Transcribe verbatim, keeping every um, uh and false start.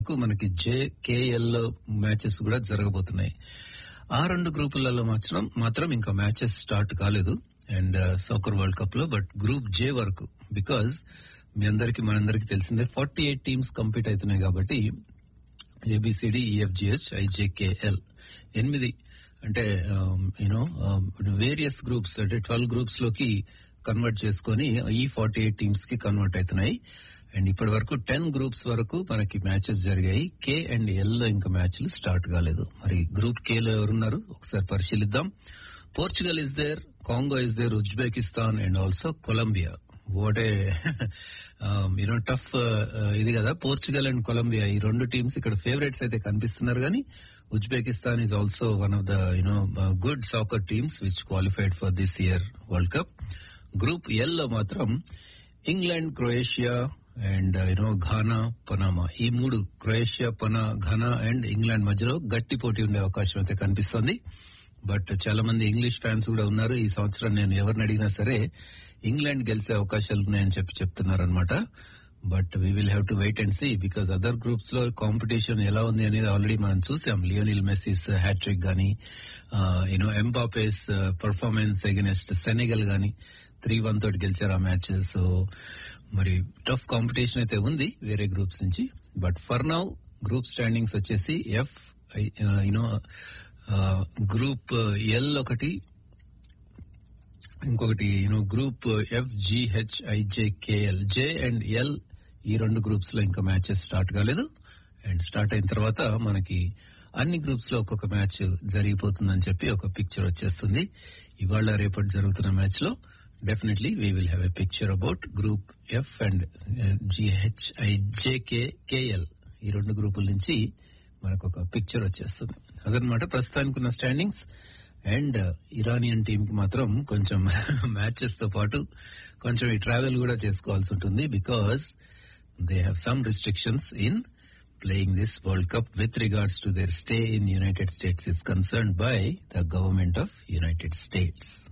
కు మనకి JKL matches కూడా జరగబోతున్నాయి. ఆ రెండు గ్రూపులలో మాత్రం మాత్రం ఇంకా మ్యాచెస్ స్టార్ట్ కాలేదు అండ్ సాకర్ వరల్డ్ కప్ లో. బట్ గ్రూప్ జే వరకు, బికాజ్ మీ అందరికి మనందరికి తెలిసిందే ఫార్టీ ఎయిట్ టీమ్స్ కంపీట్ అవుతున్నాయి కాబట్టి ఏబిసిడి ఈఎఫ్జిహెచ్ ఐజేకేఎల్ ఎనిమిది అంటే యూనో వేరియస్ గ్రూప్స్ అంటే ట్వెల్వ్ గ్రూప్స్ లోకి కన్వర్ట్ చేసుకుని ఈ ఫార్టీ ఎయిట్ టీమ్స్ కి కన్వర్ట్ అవుతున్నాయి. అండ్ ఇప్పటి వరకు టెన్ గ్రూప్స్ వరకు మనకి మ్యాచెస్ జరిగాయి. కే అండ్ ఎల్ లో ఇంకా మ్యాచ్లు స్టార్ట్ కాలేదు. మరి గ్రూప్ కే లో ఎవరున్నారు ఒకసారి పరిశీలిద్దాం. Portugal is there, Congo is there, Uzbekistan and also Colombia. What a you know tough ఇది కదా. పోర్చుగల్ అండ్ కొలంబియా ఈ రెండు టీమ్స్ ఇక్కడ ఫేవరెట్స్ అయితే కనిపిస్తున్నారు కానీ Uzbekistan is also one of the you know good soccer teams which qualified for this year world cup. Group L లో మాత్రం England, Croatia and you know Ghana, Panama, ఈ మూడు క్రొయేషియా, పనా ఘానా అండ్ ఇంగ్లాండ్ మధ్యలో గట్టి పోటీ ఉండే అవకాశం అయితే కనిపిస్తోంది. బట్ చాలా మంది ఇంగ్లీష్ ఫ్యాన్స్ కూడా ఉన్నారు. ఈ సంవత్సరం నేను ఎవరిని అడిగినా సరే ఇంగ్లాండ్ గెలిచే అవకాశాలు ఉన్నాయని చెప్పి చెప్తున్నారు అనమాట. But we will have to wait and see, because other groups లో కాంపిటీషన్ ఎలా ఉంది అనేది ఆల్రెడీ మనం చూసాం. లియోనిల్ మెస్సీస్ హ్యాట్రిక్ గానీ, యూనో ఎంబాపేస్ పర్ఫార్మెన్స్ అగెన్స్ట్ సెనెగల్ గానీ త్రీ వన్ తోటి గెలిచారు ఆ మ్యాచ్. సో మరి టఫ్ కాంపిటీషన్ అయితే ఉంది వేరే గ్రూప్స్ నుంచి. But for now group standings వచ్చేసి ఎఫ్ యూనో గ్రూప్ ఎల్ ఒకటి, ఇంకొకటి you know group F GH IJKL. J and L ఈ రెండు గ్రూప్స్ లో ఇంకా మ్యాచెస్ స్టార్ట్ కాలేదు. అండ్ స్టార్ట్ అయిన తర్వాత మనకి అన్ని గ్రూప్స్ లో ఒక్కొక్క మ్యాచ్ జరిగిపోతుందని చెప్పి ఒక పిక్చర్ వచ్చేస్తుంది. ఇవాళ రేపటి జరుగుతున్న మ్యాచ్ లో definitely we will have a picture about group F and జిహెచ్ఐజేకేఎల్. ఈ రెండు గ్రూపుల నుంచి మనకు ఒక పిక్చర్ వచ్చేస్తుంది. అదనమాట ప్రస్తుతానికి ఉన్న స్టాండింగ్స్. అండ్ ఇరానియన్ టీమ్ కి మాత్రం కొంచెం మ్యాచెస్ తో పాటు కొంచెం ఈ ట్రావెల్ కూడా చేసుకోవాల్సి ఉంటుంది, because they have some restrictions in playing this World Cup with regards to their stay in United States is concerned by the government of United States.